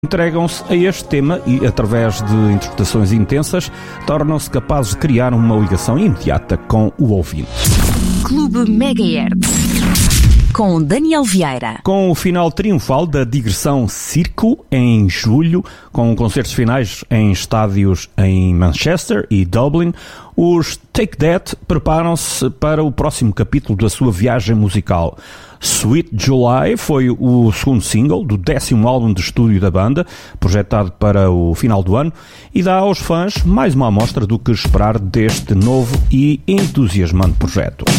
entregam-se a este tema e, através de interpretações intensas, tornam-se capazes de criar uma ligação imediata com o ouvinte. Clube Megahertz, com Daniel Vieira. Com o final triunfal da digressão Circo em julho, com concertos finais em estádios em Manchester e Dublin, os Take That preparam-se para o próximo capítulo da sua viagem musical. Sweet July foi o segundo single do 10º álbum de estúdio da banda, projetado para o final do ano, e dá aos fãs mais uma amostra do que esperar deste novo e entusiasmante projeto.